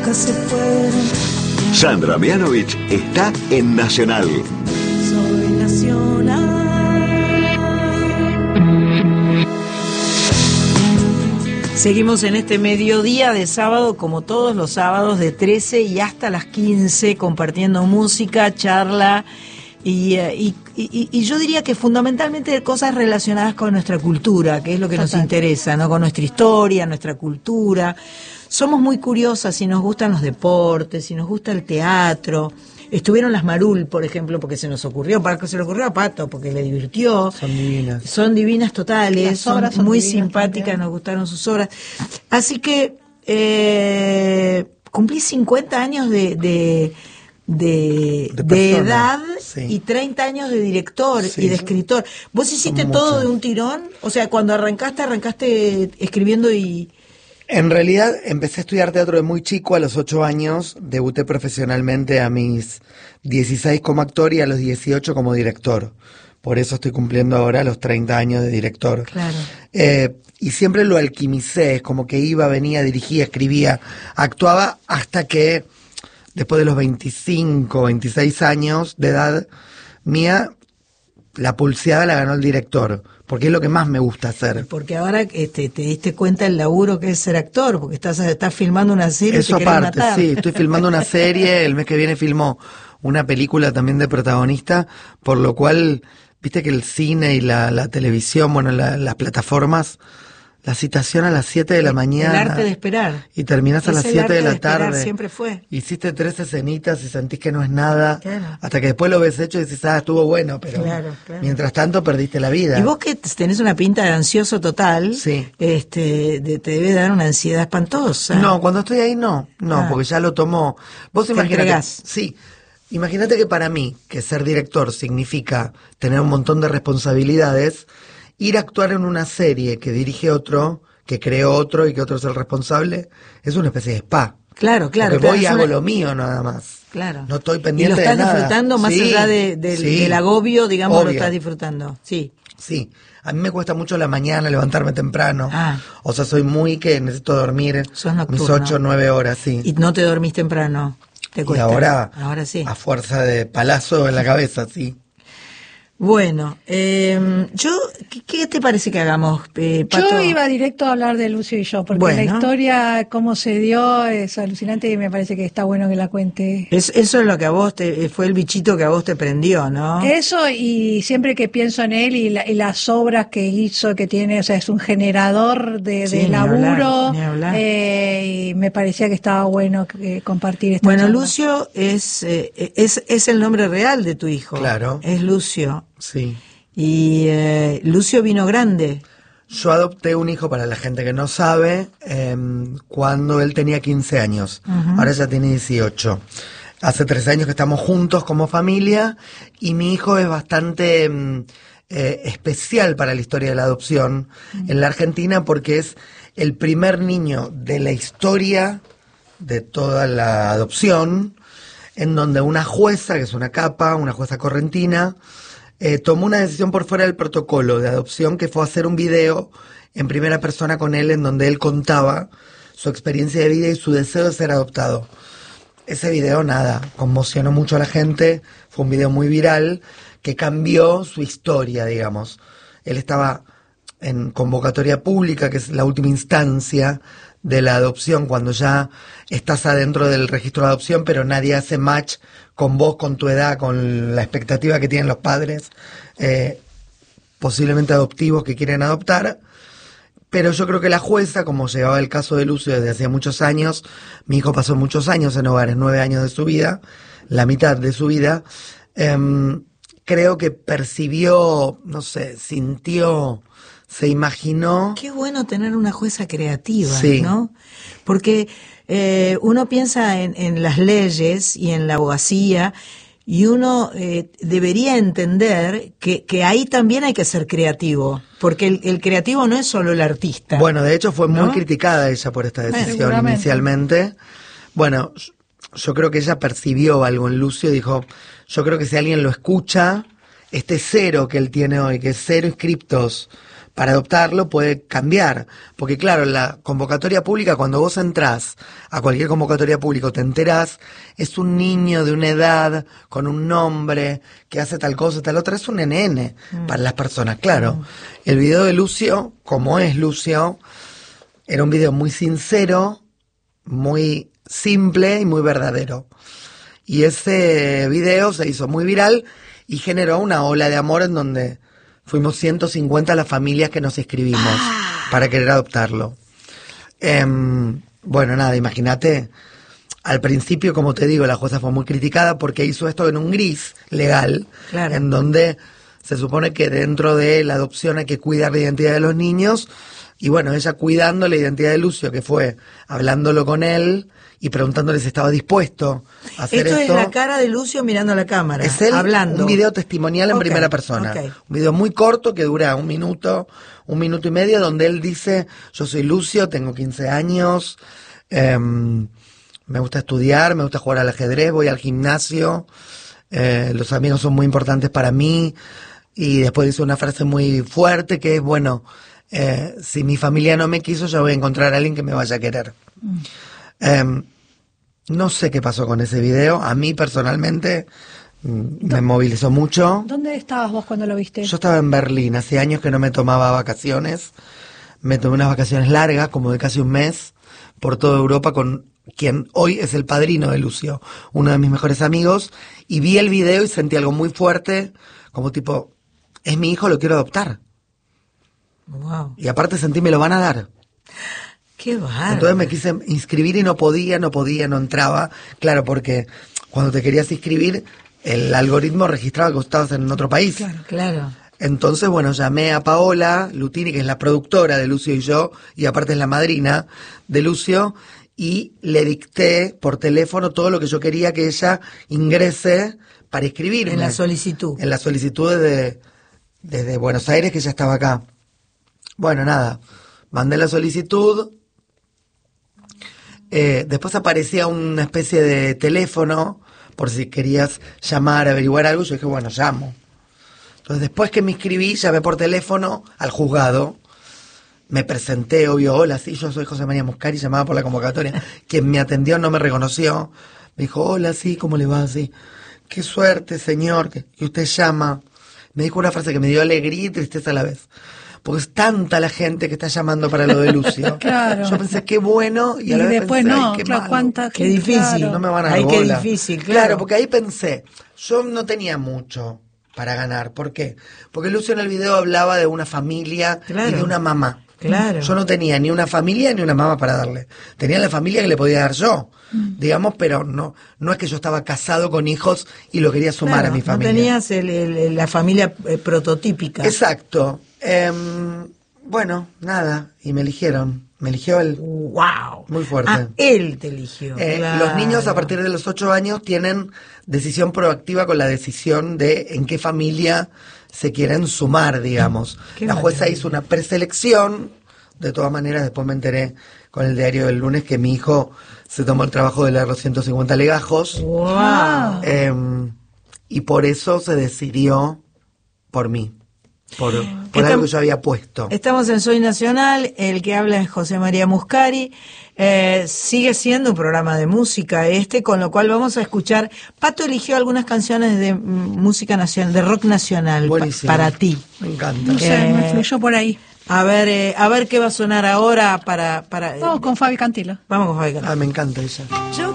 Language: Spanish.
Se fueron. Sandra Mianovich está en Nacional. Soy Nacional. Seguimos en este mediodía de sábado, como todos los sábados, de 13 y hasta las 15, compartiendo música, charla y yo diría que fundamentalmente cosas relacionadas con nuestra cultura, que es lo que nos interesa, ¿no? Con nuestra historia, nuestra cultura. Somos muy curiosas y nos gustan los deportes, y nos gusta el teatro. Estuvieron las Marul, por ejemplo, porque se nos ocurrió, para que se le ocurrió a Pato, porque le divirtió. Son divinas. Son divinas totales, son muy simpáticas, también. Nos gustaron sus obras. Así que cumplí 50 años de edad, sí. Y 30 años de director, sí, y de escritor. ¿Vos hiciste todo de un tirón? O sea, cuando arrancaste escribiendo y... En realidad empecé a estudiar teatro de muy chico, a los 8 años, debuté profesionalmente a mis 16 como actor y a los 18 como director. Por eso estoy cumpliendo ahora los 30 años de director. Claro. Y siempre lo alquimicé, es como que iba, venía, dirigía, escribía, actuaba, hasta que después de los 25, 26 años de edad mía, la pulseada la ganó el director, porque es lo que más me gusta hacer. Porque ahora te diste cuenta el laburo que es ser actor, porque estás filmando una serie. Eso aparte, sí, estoy filmando una serie, el mes que viene filmo una película también de protagonista, por lo cual, viste que el cine y la televisión, bueno, las plataformas, la citación a las 7 de la mañana. El arte de esperar. Y terminás a las 7 de la tarde. Siempre fue. Hiciste 3 escenitas y sentís que no es nada. Claro. Hasta que después lo ves hecho y dices, estuvo bueno, pero claro. Mientras tanto perdiste la vida. Y vos que tenés una pinta de ansioso total, sí. Te debe dar una ansiedad espantosa. No, cuando estoy ahí no, porque ya lo tomó. Vos imaginate. Sí. Imagínate que para mí, que ser director significa tener un montón de responsabilidades, ir a actuar en una serie que dirige otro, que creó otro y que otro es el responsable, es una especie de spa. Claro. Porque voy y hago lo mío nada más. Claro. No estoy pendiente de nada. Y lo estás disfrutando más allá del agobio, digamos, obvio. Lo estás disfrutando. Sí. Sí. A mí me cuesta mucho la mañana levantarme temprano. O sea, soy muy que necesito dormir mis 8 o 9 horas, sí. ¿Y no te dormís temprano? ¿Te cuesta? Y ahora sí. A fuerza de palazo en la cabeza, sí. Bueno, ¿qué te parece que hagamos, Pato? Yo iba directo a hablar de Lucio y yo, porque la historia, cómo se dio, es alucinante y me parece que está bueno que la cuente. Eso es lo que a vos fue el bichito que a vos te prendió, ¿no? Eso, y siempre que pienso en él y las obras que hizo, que tiene, o sea, es un generador de laburo, ni hablar. Y me parecía que estaba bueno compartir esta charla. Lucio es el nombre real de tu hijo. Claro. Es Lucio. Sí. Y Lucio vino grande. Yo adopté un hijo, para la gente que no sabe, cuando él tenía 15 años. Uh-huh. Ahora ya tiene 18. Hace 3 años que estamos juntos como familia y mi hijo es bastante especial para la historia de la adopción en la Argentina, porque es el primer niño de la historia de toda la adopción en donde una jueza, que es una capa, una jueza correntina, tomó una decisión por fuera del protocolo de adopción, que fue hacer un video en primera persona con él, en donde él contaba su experiencia de vida y su deseo de ser adoptado. Ese video, conmocionó mucho a la gente, fue un video muy viral, que cambió su historia, digamos. Él estaba en convocatoria pública, que es la última instancia de la adopción, cuando ya estás adentro del registro de adopción, pero nadie hace match con vos, con tu edad, con la expectativa que tienen los padres, posiblemente adoptivos, que quieren adoptar. Pero yo creo que la jueza, como llevaba el caso de Lucio desde hacía muchos años, mi hijo pasó muchos años en hogares, 9 años de su vida, la mitad de su vida, creo que percibió, sintió, se imaginó. Qué bueno tener una jueza creativa, sí. ¿no? Porque uno piensa en las leyes y en la abogacía, y uno debería entender que ahí también hay que ser creativo, porque el creativo no es solo el artista. Bueno, de hecho fue muy criticada ella por esta decisión inicialmente. Bueno, yo creo que ella percibió algo en Lucio y dijo, yo creo que si alguien lo escucha, este 0 que él tiene hoy, que es 0 scriptos, para adoptarlo puede cambiar. Porque claro, la convocatoria pública, cuando vos entrás a cualquier convocatoria pública o te enterás, es un niño de una edad, con un nombre, que hace tal cosa, tal otra, es un NN para las personas, claro. El video de Lucio, como es Lucio, era un video muy sincero, muy simple y muy verdadero. Y ese video se hizo muy viral y generó una ola de amor en donde fuimos 150 las familias que nos inscribimos para querer adoptarlo. Bueno, nada, imagínate, al principio, como te digo, la jueza fue muy criticada porque hizo esto en un gris legal, Claro. en donde se supone que dentro de la adopción hay que cuidar la identidad de los niños. Y bueno, ella cuidando la identidad de Lucio, que fue hablándolo con él y preguntándole si estaba dispuesto a hacer Esto esto. es la cara de Lucio mirando a la cámara, Es él, hablando. un video testimonial en Ok, primera persona. ok. Un video muy corto que dura 1 minuto, 1 minuto y medio, donde él dice, yo soy Lucio, tengo 15 años, me gusta estudiar, me gusta jugar al ajedrez, voy al gimnasio, los amigos son muy importantes para mí. Y después dice una frase muy fuerte que es, bueno, si mi familia no me quiso, yo voy a encontrar a alguien que me vaya a querer. No sé qué pasó con ese video. A mí personalmente me movilizó mucho. ¿Dónde estabas vos cuando lo viste? Yo estaba en Berlín, hace años que no me tomaba vacaciones. Me tomé unas vacaciones largas, como de casi un mes, por toda Europa con quien hoy es el padrino de Lucio, uno de mis mejores amigos. Y vi el video y sentí algo muy fuerte, como tipo, es mi hijo, lo quiero adoptar. Wow. Y aparte sentí, me lo van a dar. Qué bárbaro. Entonces me quise inscribir y no podía, no entraba. Claro, porque cuando te querías inscribir, el algoritmo registraba que estabas en otro país. Claro. Entonces, bueno, llamé a Paola Lutini, que es la productora de Lucio y yo, y aparte es la madrina de Lucio, y le dicté por teléfono todo lo que yo quería que ella ingrese para inscribirme. En la solicitud. En la solicitud desde Buenos Aires, que ella estaba acá. Bueno, nada, mandé la solicitud. Después aparecía una especie de teléfono por si querías llamar, averiguar algo. Yo dije, bueno, llamo. Entonces, después que me inscribí, llamé por teléfono al juzgado. Me presenté, obvio, hola, sí, yo soy José María Muscari, llamaba por la convocatoria. Quien me atendió no me reconoció. Me dijo, hola, sí, ¿cómo le va? Sí. Qué suerte, señor, que usted llama. Me dijo una frase que me dio alegría y tristeza a la vez. Porque es tanta la gente que está llamando para lo de Lucio. Claro. Yo pensé, qué bueno, y a la vez después pensé, no, ay, qué claro, malo. cuánta Qué gente, difícil. claro. No me van a dar Ay, qué bola. difícil, Claro, claro. porque ahí pensé, yo no tenía mucho para ganar. ¿Por qué? Porque Lucio en el video hablaba de una familia Claro. y de una mamá. Claro. Yo no tenía ni una familia ni una mamá para darle. Tenía la familia que le podía dar yo, digamos, pero no es que yo estaba casado con hijos y lo quería sumar Claro, a mi familia. No tenías la familia prototípica. Exacto. Bueno, nada, y me eligieron. Me eligió él. ¡Wow! Muy fuerte. Ah, él te eligió. Claro. Los niños a partir de los 8 años tienen decisión proactiva con la decisión de en qué familia se quieren sumar, digamos. Qué La jueza maravilla. hizo una preselección. De todas maneras, después me enteré con el diario del lunes que mi hijo se tomó el trabajo de leer los 150 legajos. ¡Wow! Y por eso se decidió por mí. Por algo que yo había puesto. Estamos en Soy Nacional, el que habla es José María Muscari. Sigue siendo un programa de música con lo cual vamos a escuchar. Pato eligió algunas canciones de música nacional, de rock nacional Buenísimo. para ti. Me encanta. No sé, me fluyó por ahí. A ver qué va a sonar ahora para Vamos con Fabi Cantilo. Vamos con Fabi Cantilo. Me encanta ella. Yo